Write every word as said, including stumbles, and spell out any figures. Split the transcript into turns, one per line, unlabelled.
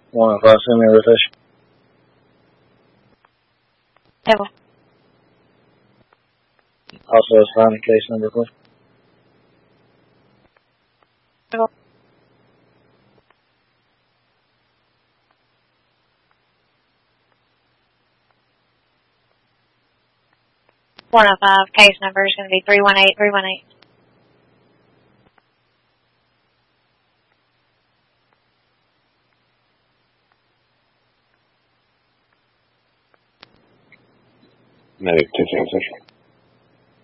one oh five, send me a rotation.
Table.
Also assigning case number, please.
Table. one oh five, case number is going to be three one eight three one eight.
Medic two seven six.